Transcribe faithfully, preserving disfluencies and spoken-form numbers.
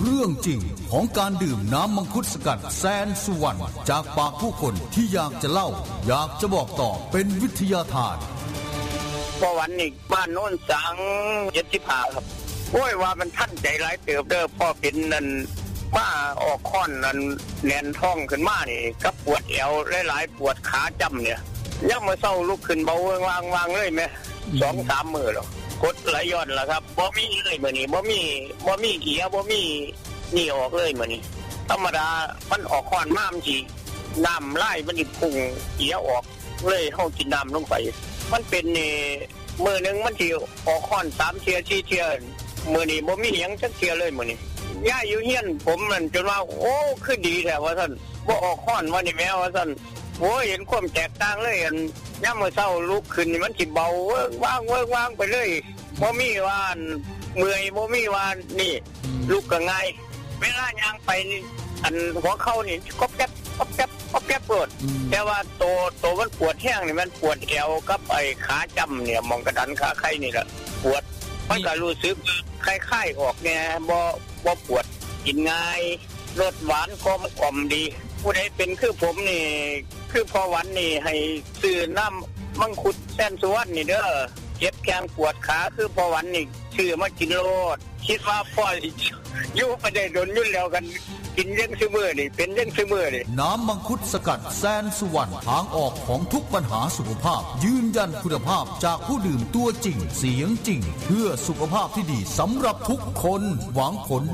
เรื่องจริงของการดื่มน้ำมังคุดสกัดแสนสุวรรณจากปากผู้คนที่อยากจะเล่าอยากจะบอกต่อเป็นวิทยาทานพอวันนี้บ้านโน้นสังเจ็ดสิบห้าครับโอ้ยว่ามันท่านใจร้ายเติบเด้อพ่อเป็นนั่นมาออกค้อนนั่นแน่นท้องขึ้นมานี่ก็ปวดเอวหลายๆปวดขาจำเนี่ยยังมาเศร้าลุกขึ้นเบาวางวางเลยไหมสองสามมือหรอกดไหลย้อนล่ะครับบ่มีเลยมื้อนี้บ่มีบ่มีเกียบ่มีนี่ออกเลยมื้อนี้ธรรมดามันออกค้อนมามันสิน้ำไหลมันสิพุ่งเกียออกเลยเฮากินน้ำลงไปมันเป็นนี่มื้อนึงมันสิออกค้อนสามเที่ยสี่เที่ยมื้อนี้บ่มีหยังจักเที่ยเลยมื้อนี้ย่าอยู่เฮียนผมนั่นจนว่าโอ้คือดีแท้ว่าซั่นบ่ออกค้อนว่านี่แม่ว่าซั่นโอ้ยเห็นความแตกต่างเลยอันยามมื้อเช้าลุกขึ้นนี่มันสิเบาเวิ้งว่างเวิ้งว่างไปเลยบ่มีว่าเมื่อยบ่มีว่านี่ลุกก็ง่ายเวลาย่างไปนี่อันหัวเข่านี่ก๊อบแก๊บก๊อบแก๊บก๊อบแก๊บปวดแต่ว่าโตโตมันปวดแห้งนี่มันปวดเอวกับไอ้ขาจำเนี่ยมองกระดันขาไข้นี่แหละปวดมันก็รู้สึกคล้ายๆออกแน่บ่บ่ปวดกินง่ายรสหวานกลมกล่อมดีผู้ใดเป็นคือผมนี่คือพอวันนี่ให้ซื้อน้ำมังคุดแสนสุวรรณนี่เด้อเจ็บแข้งปวดขาคือพอวันนี่ชื่อมากินโลดคิดว่าพ่ออยู่ไปได้โดนยุ่นแล้วกันกินเรื่องซื้อมือนี่เป็นเรื่องซื้อมือนี่น้ำมังคุดสกัดแสนสุวรรณทางออกของทุกปัญหาสุขภาพยืนยันคุณภาพจากผู้ดื่มตัวจริงเสียงจริงเพื่อสุขภาพที่ดีสำหรับทุกคนหวังผล